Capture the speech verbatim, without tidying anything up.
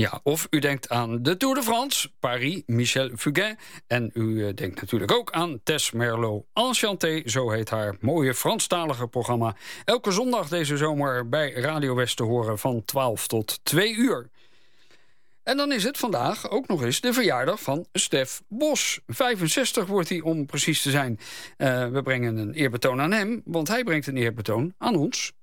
Ja, of u denkt aan de Tour de France, Paris, Michel Fugain. En u uh, denkt natuurlijk ook aan Tess Merlot Enchanté, zo heet haar mooie Franstalige programma. Elke zondag deze zomer bij Radio West te horen van twaalf tot twee uur. En dan is het vandaag ook nog eens de verjaardag van Stef Bos. vijfenzestig wordt hij, om precies te zijn. Uh, we brengen een eerbetoon aan hem, want hij brengt een eerbetoon aan ons.